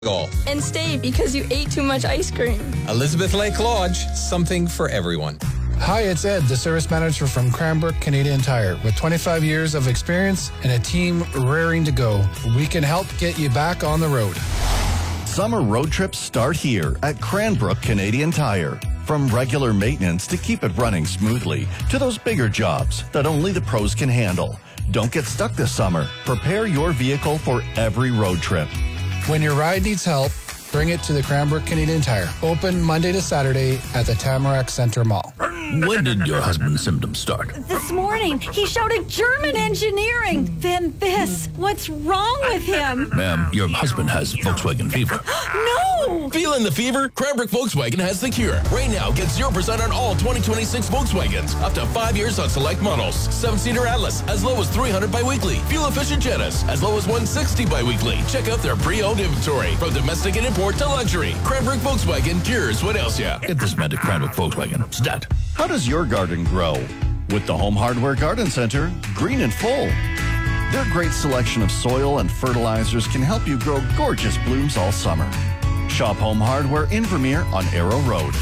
Goal. And stay because you ate too much ice cream. Elizabeth Lake Lodge, something for everyone. Hi, it's Ed, the service manager from Cranbrook Canadian Tire. With 25 years of experience and a team raring to go, we can help get you back on the road. Summer road trips start here at Cranbrook Canadian Tire. From regular maintenance to keep it running smoothly, to those bigger jobs that only the pros can handle. Don't get stuck this summer. Prepare your vehicle for every road trip. When your ride needs help, bring it to the Cranbrook Canadian Tire. Open Monday to Saturday at the Tamarack Centre Mall. When did your husband's symptoms start? This morning. He shouted German engineering. Then this. What's wrong with him? Ma'am, your husband has Volkswagen fever. No! Feeling the fever? Cranbrook Volkswagen has the cure. Right now, get 0% on all 2026 Volkswagens. Up to 5 years on select models. 7-seater Atlas, as low as $300 bi-weekly. Fuel-efficient Jettas, as low as $160 bi-weekly. Check out their pre-owned inventory. From domestic and import to luxury. Cranbrook Volkswagen cures what else, yeah? Get this man to Cranbrook Volkswagen. Stat. How does your garden grow? With the Home Hardware Garden Center, green and full. Their great selection of soil and fertilizers can help you grow gorgeous blooms all summer. Shop Home Hardware in Vermeer on Arrow Road.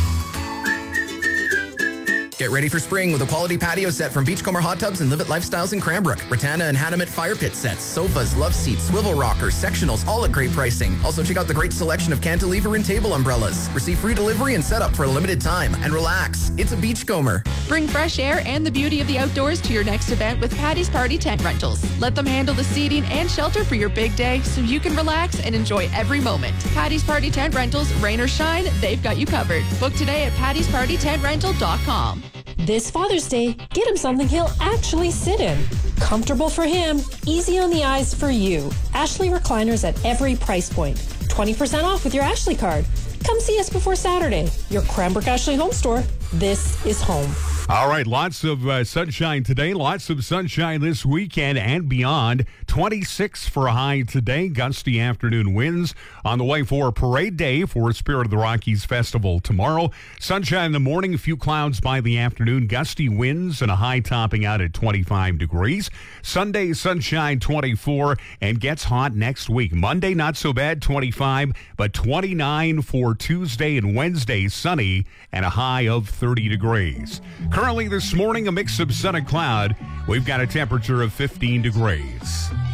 Get ready for spring with a quality patio set from Beachcomber Hot Tubs and Live It Lifestyles in Cranbrook. Ratana and Hanamit fire pit sets, sofas, love seats, swivel rockers, sectionals, all at great pricing. Also check out the great selection of cantilever and table umbrellas. Receive free delivery and setup for a limited time. And relax, it's a Beachcomber. Bring fresh air and the beauty of the outdoors to your next event with Patty's Party Tent Rentals. Let them handle the seating and shelter for your big day so you can relax and enjoy every moment. Patty's Party Tent Rentals, rain or shine, they've got you covered. Book today at pattyspartytentrental.com. This Father's Day, get him something he'll actually sit in. Comfortable for him, easy on the eyes for you. Ashley recliners at every price point. 20% off with your Ashley card. Come see us before Saturday. Your Cranbrook Ashley Home Store. This is home. All right, lots of sunshine today, lots of sunshine this weekend and beyond. 26 for a high today, gusty afternoon winds on the way for Parade Day for Spirit of the Rockies Festival tomorrow. Sunshine in the morning, a few clouds by the afternoon, gusty winds and a high topping out at 25 degrees. Sunday, sunshine 24 and gets hot next week. Monday, not so bad, 25, but 29 for Tuesday and Wednesday, sunny and a high of 30 degrees. Currently this morning, a mix of sun and cloud. We've got a temperature of 15 degrees.